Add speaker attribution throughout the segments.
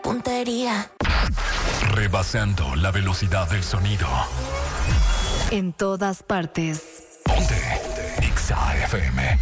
Speaker 1: puntería.
Speaker 2: Rebasando la velocidad del sonido.
Speaker 3: En todas partes.
Speaker 2: Ponte Exa FM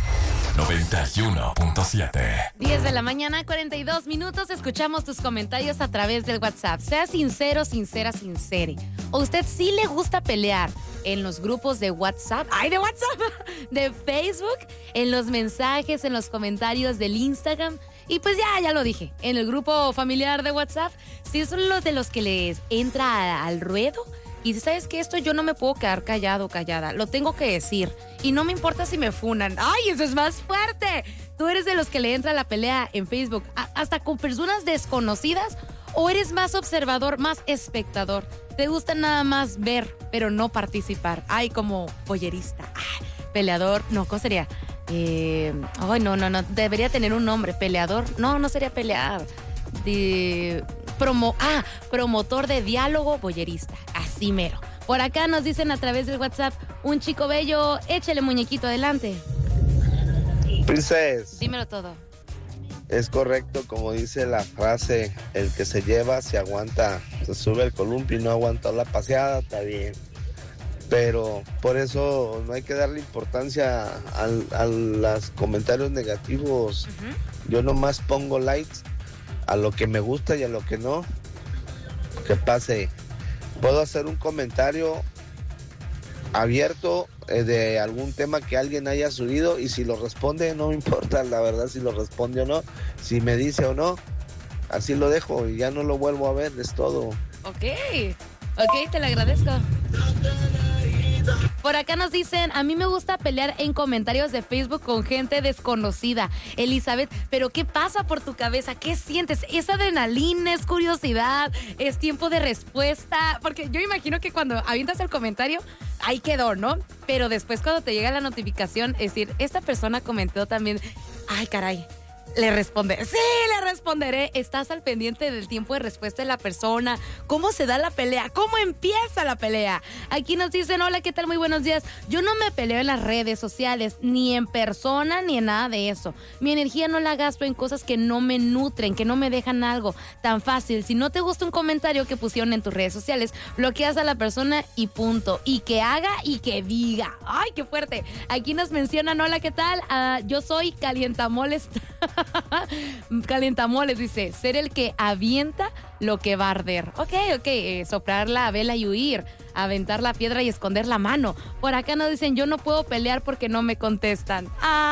Speaker 2: 91.7.
Speaker 4: 10 de la mañana, 42 minutos. Escuchamos tus comentarios a través del WhatsApp. Sea sincero, sincera, sincere. ¿O usted sí le gusta pelear en los grupos de WhatsApp? ¡Ay, de WhatsApp! De Facebook, en los mensajes, en los comentarios del Instagram. Y pues ya lo dije, en el grupo familiar de WhatsApp, si son los de los que les entra al ruedo. Y sabes que esto yo no me puedo quedar callado o callada, lo tengo que decir. Y no me importa si me funan. ¡Ay, eso es más fuerte! ¿Tú eres de los que le entra la pelea en Facebook hasta con personas desconocidas? ¿O eres más observador, más espectador? ¿Te gusta nada más ver, pero no participar? ¡Ay, como boyerista! ¡Ay, peleador! No, ¿cómo sería? No. Debería tener un nombre. ¿Peleador? No sería pelear. Promotor de diálogo boyerista. Así mero. Por acá nos dicen a través del WhatsApp, un chico bello, échale muñequito, adelante.
Speaker 5: Princess.
Speaker 4: Dímelo todo.
Speaker 5: Es correcto, como dice la frase, el que se lleva se aguanta, se sube el columpio y no aguanta la paseada, está bien. Pero por eso no hay que darle importancia a los comentarios negativos. Uh-huh. Yo nomás pongo likes a lo que me gusta y a lo que no. Que pase. Puedo hacer un comentario abierto de algún tema que alguien haya subido y si lo responde, no me importa la verdad si lo responde o no. Si me dice o no, así lo dejo y ya no lo vuelvo a ver, es todo.
Speaker 4: Ok, te lo agradezco. Por acá nos dicen, a mí me gusta pelear en comentarios de Facebook con gente desconocida. Elizabeth, ¿pero qué pasa por tu cabeza? ¿Qué sientes? ¿Es adrenalina? ¿Es curiosidad? ¿Es tiempo de respuesta? Porque yo imagino que cuando avientas el comentario, ahí quedó, ¿no? Pero después cuando te llega la notificación, es decir, esta persona comentó también, ay, caray. Le responderé. Sí, le responderé. Estás al pendiente del tiempo de respuesta de la persona. ¿Cómo se da la pelea? ¿Cómo empieza la pelea? Aquí nos dicen, hola, ¿qué tal? Muy buenos días. Yo no me peleo en las redes sociales, ni en persona, ni en nada de eso. Mi energía no la gasto en cosas que no me nutren, que no me dejan algo tan fácil. Si no te gusta un comentario que pusieron en tus redes sociales, bloqueas a la persona y punto. Y que haga y que diga. ¡Ay, qué fuerte! Aquí nos mencionan, hola, ¿qué tal? Yo soy Calientamoles. Calientamoles, dice, ser el que avienta lo que va a arder. Ok, soplar la vela y huir, aventar la piedra y esconder la mano. Por acá nos dicen, yo no puedo pelear porque no me contestan.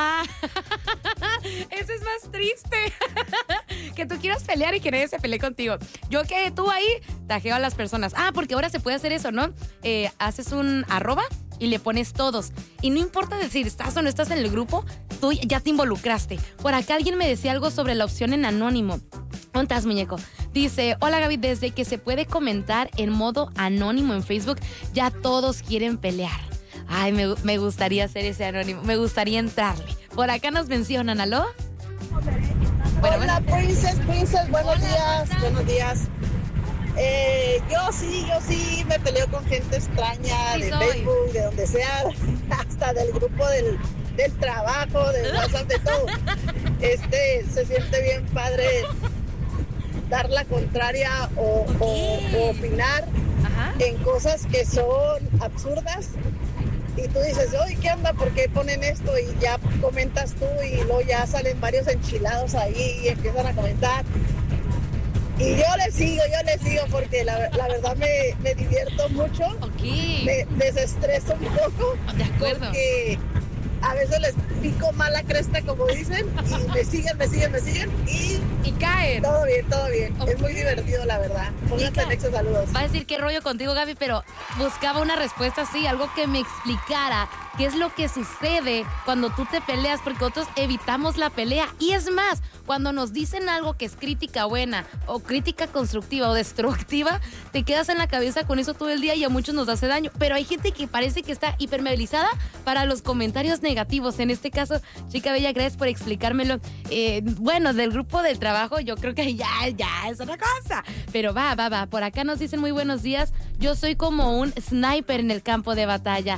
Speaker 4: Eso es más triste. Que tú quieras pelear y que nadie se pelee contigo. Yo que tú ahí tajeo a las personas. Porque ahora se puede hacer eso, ¿no? Haces un @ y le pones todos. Y no importa decir estás o no estás en el grupo, tú ya te involucraste. Por acá alguien me decía algo sobre la opción en anónimo. ¿Dónde estás, muñeco? Dice, hola Gaby, desde que se puede comentar en modo anónimo en Facebook, ya todos quieren pelear. Ay, me gustaría hacer ese anónimo, me gustaría entrarle. Por acá nos mencionan, ¿aló?
Speaker 6: Hola, Princess, buenos días. Yo sí me peleo con gente extraña, sí, de Facebook, de donde sea, hasta del grupo del trabajo, del WhatsApp, de todo. Se siente bien padre dar la contraria o opinar. Ajá. En cosas que son absurdas. Y tú dices, oye, ¿qué onda? ¿Por qué ponen esto? Y ya comentas tú y luego ya salen varios enchilados ahí y empiezan a comentar. Y yo le sigo porque la verdad me divierto mucho. Okay. Me desestreso un poco.
Speaker 4: De acuerdo.
Speaker 6: Porque a veces les pico mal la cresta, como dicen, y me siguen y
Speaker 4: caen.
Speaker 6: Todo bien. Okay. Es muy divertido, la verdad. Pónganse en Exa, saludos.
Speaker 4: Va a decir qué rollo contigo, Gaby, pero buscaba una respuesta así, algo que me explicara qué es lo que sucede cuando tú te peleas, porque nosotros evitamos la pelea. Y es más, cuando nos dicen algo que es crítica buena o crítica constructiva o destructiva, te quedas en la cabeza con eso todo el día y a muchos nos hace daño. Pero hay gente que parece que está hipermovilizada para los comentarios negativos. En este caso, chica bella, gracias por explicármelo. Bueno, del grupo del trabajo, yo creo que ya es otra cosa. Pero va. Por acá nos dicen muy buenos días. Yo soy como un sniper en el campo de batalla.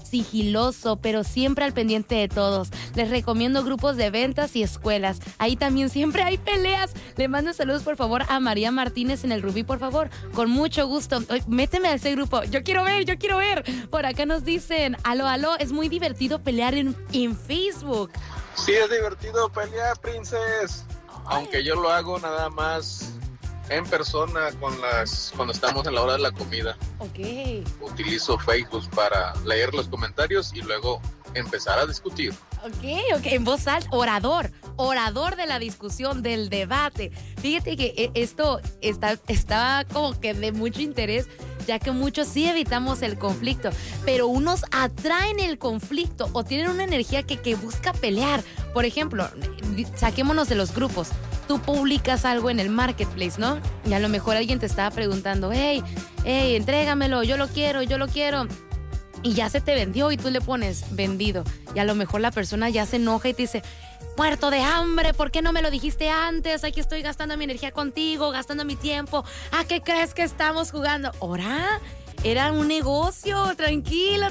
Speaker 4: sigiloso, pero siempre al pendiente de todos. Les recomiendo grupos de ventas y escuelas. Ahí también siempre hay peleas. Le mando saludos, por favor, a María Martínez en el Rubí, por favor. Con mucho gusto. Méteme a ese grupo. Yo quiero ver. Por acá nos dicen, aló, es muy divertido pelear en Facebook.
Speaker 1: Sí, es divertido pelear, princes. Aunque yo lo hago nada más en persona cuando estamos en la hora de la comida.
Speaker 4: Ok.
Speaker 1: Utilizo Facebook para leer los comentarios y luego empezar a discutir.
Speaker 4: Ok, en voz alta, orador de la discusión, del debate. Fíjate que esto está como que de mucho interés, ya que muchos sí evitamos el conflicto, pero unos atraen el conflicto o tienen una energía que busca pelear. Por ejemplo, saquémonos de los grupos. Tú publicas algo en el marketplace, ¿no? Y a lo mejor alguien te estaba preguntando, hey, entrégamelo, yo lo quiero. Y ya se te vendió y tú le pones vendido. Y a lo mejor la persona ya se enoja y te dice, muerto de hambre, ¿por qué no me lo dijiste antes? Aquí estoy gastando mi energía contigo, gastando mi tiempo. ¿A qué crees que estamos jugando? ¿Ahora? Era un negocio, tranquila.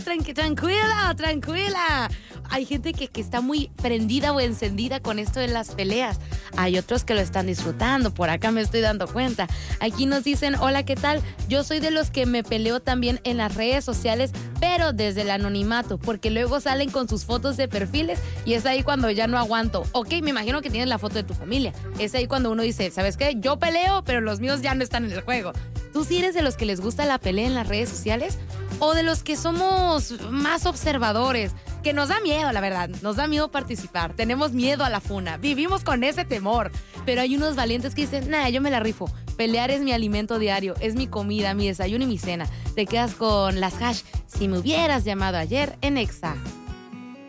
Speaker 4: Hay gente que está muy prendida o encendida con esto de las peleas. Hay otros que lo están disfrutando, por acá me estoy dando cuenta. Aquí nos dicen, hola, ¿qué tal? Yo soy de los que me peleo también en las redes sociales, pero desde el anonimato, porque luego salen con sus fotos de perfiles y es ahí cuando ya no aguanto. Ok, me imagino que tienes la foto de tu familia. Es ahí cuando uno dice, ¿sabes qué? Yo peleo, pero los míos ya no están en el juego. ¿Tú sí eres de los que les gusta la pelea en las redes sociales? ¿O de los que somos más observadores? Que nos da miedo, la verdad, nos da miedo participar, tenemos miedo a la funa, vivimos con ese temor, pero hay unos valientes que dicen, yo me la rifo, pelear es mi alimento diario, es mi comida, mi desayuno y mi cena. Te quedas con las hash, si me hubieras llamado ayer en Exa.